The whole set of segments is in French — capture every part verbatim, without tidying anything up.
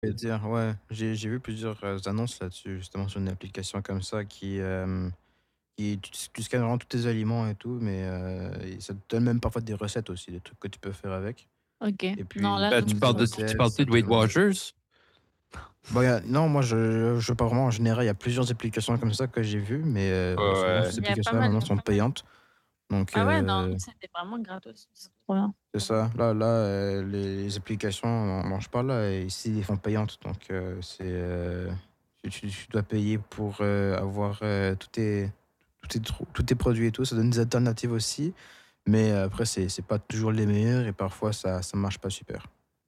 Je vais dire, ouais, j'ai j'ai vu plusieurs, heu, annonces là-dessus, justement sur une application comme ça qui, hem, qui tu tu scannes vraiment tous tes aliments et tout, mais heu et ça te donne même parfois des recettes aussi, des trucs que tu peux faire avec OK. et Non, puis là, tu non, mets tu des parles ça de non. tu recettes, parles-tu ça de te Weight donne Watchers? bah, y a non, moi je je parle vraiment en général, il y a plusieurs applications comme ça que j'ai vues, mais heu, souvent Ouais. ces Il y a pas applications-là mal maintenant de sont payantes, donc ah ouais, non, heu, c'était vraiment gratos, c'est trop bien. c'est ça. Là là, heu, les applications dont dont je parle là, ici, ils font payantes, donc heu, c'est, heu, tu tu tu dois payer pour, heu, avoir, heu, tous tes tous tes tro tous tes produits et tout. Ça donne des alternatives aussi, mais heu, après c'est c'est pas toujours les meilleurs et parfois ça ça marche pas super.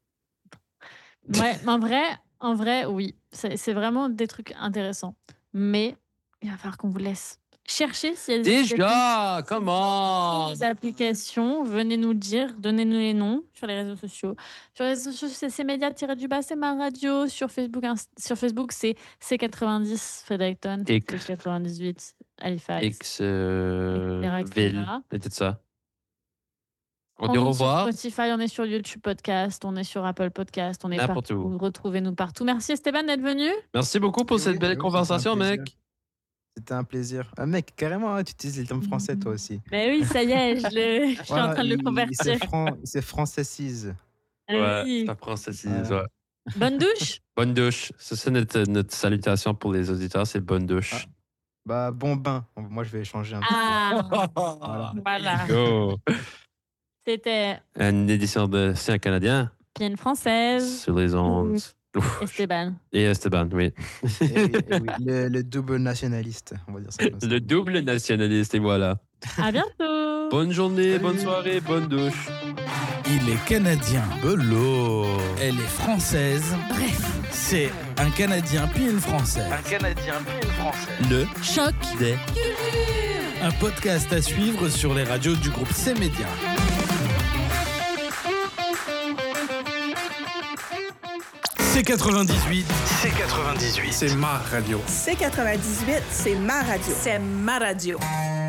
Ouais, mais en vrai en vrai, oui, c'est c'est vraiment des trucs intéressants, mais il va falloir qu'on vous laisse chercher s'il y a des applications Déjà! Come on! des applications, venez nous le dire, donnez-nous les noms sur les réseaux sociaux. Sur les réseaux sociaux, c'est c'est média-du-bas, c'est ma radio. Sur Facebook, inst sur Facebook, c'est C quatre-vingt-dix Fredericton, C X. quatre-vingt-dix-huit Halifax X, et heu, cetera, et ville, cetera. et tout ça. On dit au On est sur revoir, Spotify, on est sur YouTube Podcast, on est sur Apple Podcast, on est n'importe où. partout. Retrouvez-nous partout. Merci Esteban d'être venu. Merci beaucoup pour Et cette oui, belle et oui, c'était un conversation, plaisir. mec. C'était un plaisir. Ah mec, carrément, hein, tu utilises les termes français toi aussi. Mais oui, ça y est, je le je suis en Voilà, train de le il il se convertir. fran il se francécise. Ouais, Oui. ça prend ceci, Voilà. ouais. Bonne douche. Bonne douche. C'est ça notre, notre salutation pour les auditeurs, c'est bonne douche. Ah, bah, bon bain. Moi je vais échanger un petit peu. Ah, Voilà. voilà. Go! C'était Une édition de C'est un Canadien Pienne française. sur les ondes. Ouf. Esteban. Et Esteban, oui. Et oui, et oui, le le double nationaliste, on va dire ça comme ça. Le double nationaliste, et voilà. À bientôt. Bonne journée, bonne Salut. soirée, bonne douche. Il est canadien. Bello. Elle est française. Bref, c'est un Canadien puis une Française. Un Canadien puis une Française. Le Choc des un podcast à suivre sur les radios du groupe C Média. C quatre-vingt-dix-huit, C quatre-vingt-dix-huit. c'est ma radio. C quatre-vingt-dix-huit, c'est ma radio. C'est ma radio.